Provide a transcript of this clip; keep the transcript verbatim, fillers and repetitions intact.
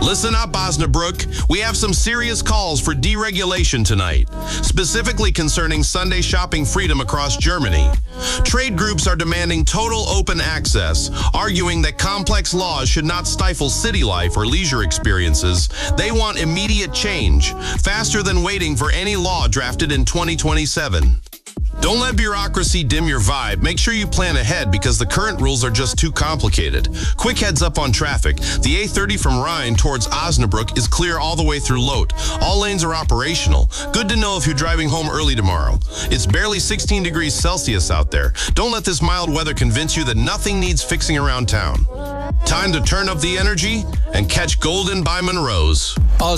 Listen up, Osnabrück. We have some serious calls for deregulation tonight, specifically concerning Sunday shopping freedom across Germany. Trade groups are demanding total open access, arguing that complex laws should not stifle city life or leisure experiences. They want immediate change, faster than waiting for any law drafted in twenty twenty-seven. Don't let bureaucracy dim your vibe. Make sure you plan ahead because the current rules are just too complicated. Quick heads up on traffic. The A thirty from Rhine towards Osnabrück is clear all the way through Lot. All lanes are operational. Good to know if you're driving home early tomorrow. It's barely sixteen degrees Celsius out there. Don't let this mild weather convince you that nothing needs fixing around town. Time to turn up the energy and catch Golden by Monroe's.